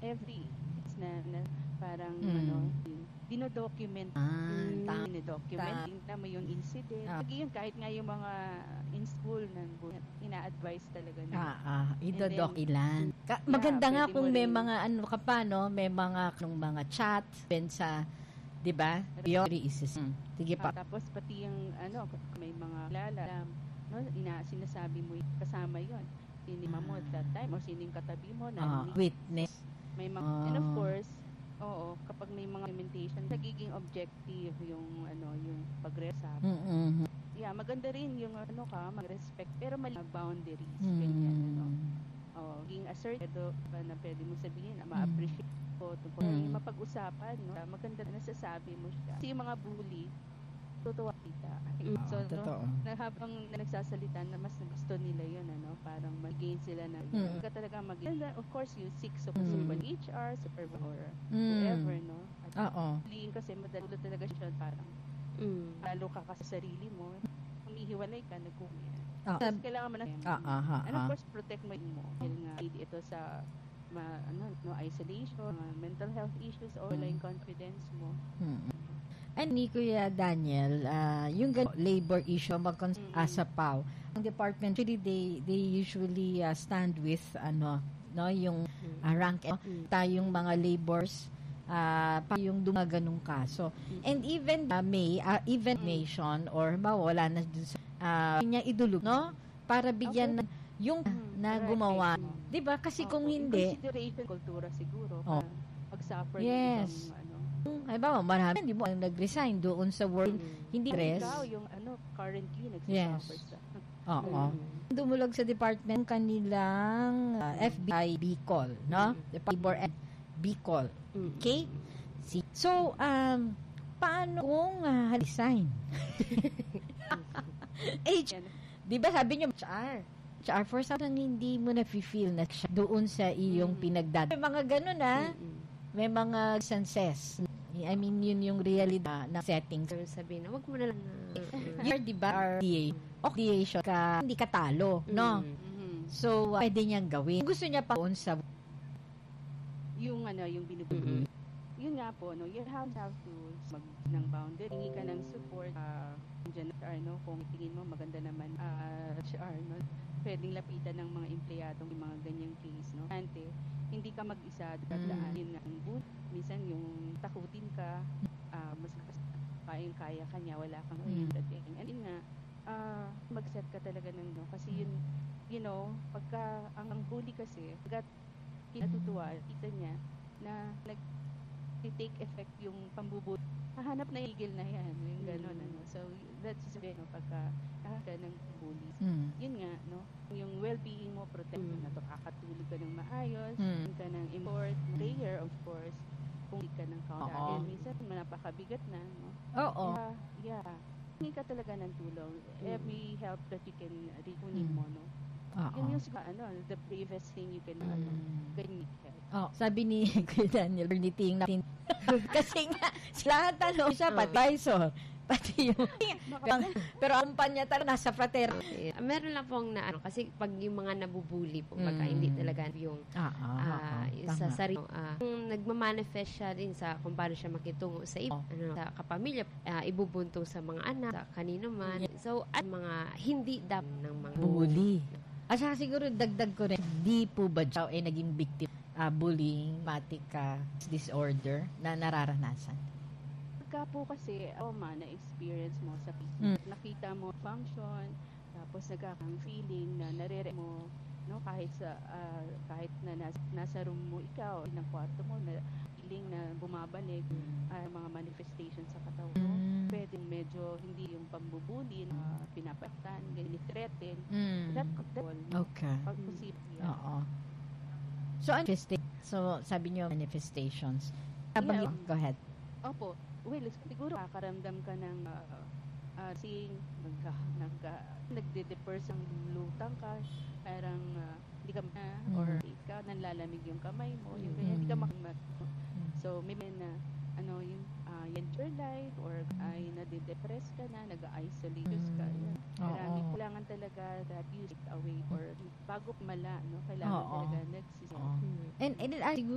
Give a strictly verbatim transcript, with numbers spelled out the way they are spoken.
every it's na, na parang Mm. ano, dinodocument. Ah, Mm, tama. dinodocument. Tingnan mo yung incident. Ah. Lagi yun, kahit nga yung mga in school, nang ina-advise talaga na. Ah, ah, idodok And then, ilan. Ka- yeah, maganda nga pwede kung mo may rin- mga ano ka pa, no? May mga nung mga chat ben sa 'di ba? Theory is hmm. Sige Ah, pa. tapos pati yung ano, kung may mga kilala, no, ina sinasabi mo kasama yon. Sino mo at that time or sino yung katabi mo na Ah, witness. may mga Ah. and of course, oo, kapag may mga documentation, nagiging objective yung ano, yung pag-resap. Mm. Yeah, maganda rin yung ano ka, mag-respect pero mali ang boundaries Mm. ganyan ano. Oh, being assertive pa na pwede mo sabihin, na ma-appreciate ko tungkol Mm. yung mapag-usapan, no? Maganda na nasasabi mo siya. Kasi yung mga bully, totoo kita. So, Ah, totoo. na habang nagsasalita na mas gusto nila yun, ano, parang mag-gain sila na Mm. yun. Ka talaga mag And then, of course, you seek support Mm. from H R, supervisor, Mm. whoever, no? At Oo. bullying kasi madalo talaga siya parang Mm. lalo ka kasi sa sarili mo. Humihiwalay ka, nag-uwi. Ah. Tapos kailangan mo na Ah, ah, ah, and of ah. course, protect mo mo. Dahil nga, ito sa ma, ano, no, isolation, uh, mental health issues, or wala yung confidence mo. Mm. And ni Kuya Daniel, uh, yung gan- labor issue magkon Mm-mm. as a P A W, ang department really they they usually uh, stand with ano no yung uh, rank eh, tayong mga labors uh, pa yung dumaganong kaso. And even uh, may uh, even nation or mawala na dun sa uh, niya idulog no para bigyan Okay. ng yung Mm, na correct. gumawa. Mm. 'Di ba? Kasi Oo, kung in hindi, consideration, kultura siguro. Oh. Oh. Pag-suffer Yes. ng ibang, ano. ay ba, marami hindi mo ang nag-resign doon sa work, hindi Kung stress. ikaw, yung ano, currently Yes. nagsasuffer sa. Oo. Dumulog sa department kanilang uh, F B I Bicol, no? The Labor and Bicol. Okay? Si- So, um, paano kung uh, resign? H, Yan. di ba sabi niyo, H R, H R, for something hindi mo na-feel na siya doon sa iyong Mm. pinagdad. May mga ganun, ah. May mga senses. I mean, yun yung realidad na settings. Pero sabihin na, wag mo na lang na. You're, di ba, R D A, occupation ka, hindi ka talo, no? Mhm. So, uh, pwede niyang gawin. Gusto niya pa doon sa Yung ano, yung binubuo. Yun nga po, no, you have, have to mag ng boundary, hingi ka ng support, uh, dyan, ano, kung tingin mo maganda naman, uh, H R, no, pwedeng lapitan ng mga empleyadong yung mga ganyang case, no. Ante, hindi ka mag-isa, dadaan, yun nga, ang boot, minsan yung takutin ka, uh, mas kayang kaya ka niya, wala kang Mm. dating. And yun nga, uh, mag-set ka talaga ng, no, kasi yun, you know, pagka, ang, ang bully kasi, pagkat natutuwa, kita niya, na nag take effect yung pambubuli. Hahanap na igil na yan, yung gano'n, Mm. ano. So, that's just, you know, pagka nakaka ng bullies. Mm. Yun nga, no, yung well-being mo, protect Mm. na to, kakatulog ka ng maayos, Mm. ka ng import, prayer, of course, kung hindi ka ng count. Oo. Dahil minsan, napakabigat na, no. Oo. Yeah, yeah. Hindi ka talaga ng tulong. Every help that you can rikunin Mm. mo, no. Oo. Yun yung, siguro, ano, the bravest thing you can, ano, Mm. can need help. Oh, sabi ni Kuya Daniel, berniting natin. Kasi nga, sila tanong siya, advisor. Pati yung, pero ang panya talaga nasa fraternity. Eh, meron lang pong na ano, kasi pag yung mga nabubuli po, baka Mm. hindi talaga yung Ah, ah, ah, ah, yung sa tama. sarili, ah, kung nagmamanifest siya din sa kung paano siya makitungo sa iba, Oh. ano, sa kapamilya, ah, ibubuntong sa mga anak, sa kanino man. So, at mga hindi dap ng mga Bully. At saka siguro dagdag ko rin, di po ba siya ay naging victim uh, bullying, matic uh, disorder na nararanasan? Pagka po kasi, trauma na experience mo sa Mm. nakita mo function, tapos nagkakang feeling na narere mo, no, kahit sa ah, kahit na nas, nasa room mo ikaw, ng kwarto mo, na feeling na bumabalik, ah, mga manifestation sa katawan mo. Mm. Pwedeng medyo hindi yung pambubuli, na pinapatan, ganit-threaten. Mm. That could that all. Okay. Pag-posible yan. Oo. So, manifesting. So, sabi niyo manifestations. Habang, Yeah. go ahead. Opo. Well, siguro makakaramdam ka ng uh, uh, seeing nagka, nagka, nagde-depress ang lutang ka, parang uh, hindi ka na, Mm. or ikaw, nanlalamig yung kamay mo, yung Mm. ganyan, hindi ka makamat. So, may may na, ano, yung, uh, yan your life, or ay nade-depress ka na, nag-isolate ka. Mm. Yan. Oo. Marami, kailangan talaga that you take away, or bago mala, no, kailangan Oo. talaga nagsisi. Oo. And, and uh, siguro